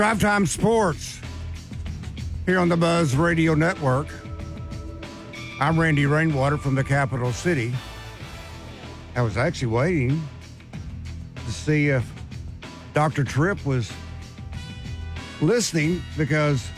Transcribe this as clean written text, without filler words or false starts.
Drive Time Sports here on the Buzz Radio Network. I'm Randy Rainwater from the capital city. I was actually waiting to see if Dr. Tripp was listening because